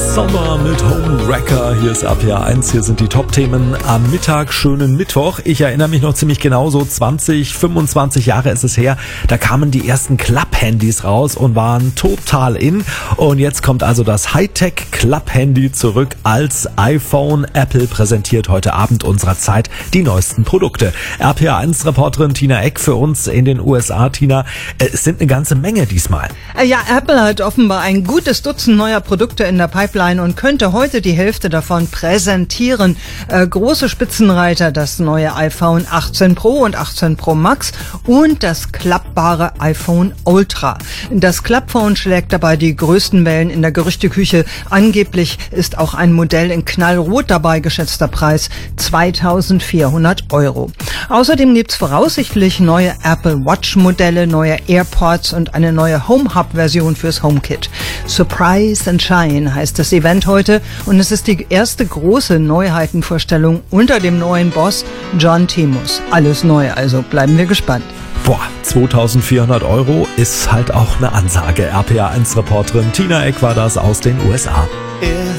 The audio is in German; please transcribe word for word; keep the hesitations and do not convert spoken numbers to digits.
Sommer mit Homewrecker. Hier ist R P R eins, hier sind die Top-Themen am Mittag. Schönen Mittwoch. Ich erinnere mich noch ziemlich genau, so zwanzig, fünfundzwanzig Jahre ist es her. Da kamen die ersten Klapp-Handys raus und waren total in. Und jetzt kommt also das Hightech-Klapp-Handy zurück als iPhone. Apple präsentiert heute Abend unserer Zeit die neuesten Produkte. R P R eins-Reporterin Tina Eck für uns in den U S A. Tina, es sind eine ganze Menge diesmal. Ja, Apple hat offenbar ein gutes Dutzend neuer Produkte in der Pipeline und könnte heute die Hälfte davon präsentieren. Äh, große Spitzenreiter, das neue iPhone achtzehn Pro und achtzehn Pro Max und das klappbare iPhone Ultra. Das Klappphone schlägt dabei die größten Wellen in der Gerüchteküche. Angeblich ist auch ein Modell in Knallrot dabei, geschätzter Preis zweitausendvierhundert Euro. Außerdem gibt's voraussichtlich neue Apple Watch Modelle, neue AirPods und eine neue Home Hub Version fürs HomeKit. Surprise and Shine heißt das Event heute und es ist die erste große Neuheitenvorstellung unter dem neuen Boss John Timus. Alles neu, also bleiben wir gespannt. Boah, zweitausendvierhundert Euro ist halt auch eine Ansage. R P R eins-Reporterin Tina Eck war das aus den U S A. If